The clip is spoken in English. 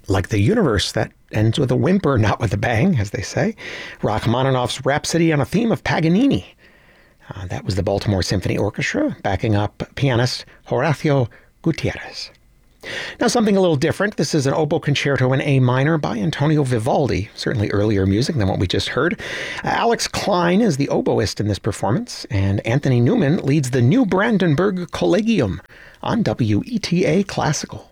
Like the universe that ends with a whimper, not with a bang, as they say. Rachmaninoff's Rhapsody on a Theme of Paganini. That was the Baltimore Symphony Orchestra, backing up pianist Horacio Gutierrez. Now, something a little different. This is an oboe concerto in A minor by Antonio Vivaldi, certainly earlier music than what we just heard. Alex Klein is the oboist in this performance, and Anthony Newman leads the New Brandenburg Collegium on WETA Classical.